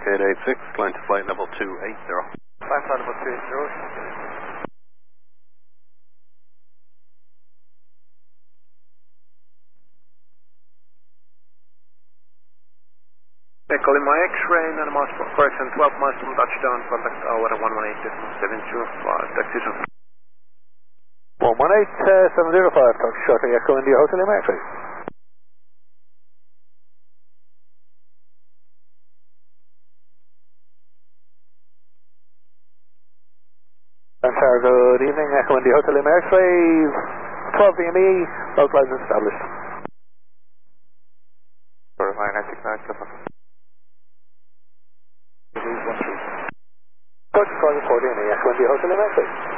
886, climb to flight level 280. Climb flight level 280. Echo Lima X-ray, 9 miles per correction, 12 miles from touchdown, contact hour 118.725, taxi soon. 118.705, talk shortly, Echo India Hotel Lima X-ray. Good evening, Echo India Hotel Lima X-ray, 12 VME, localized established. Sorry, my 969. Coach call 40 Echo India Hotel Lima X-ray.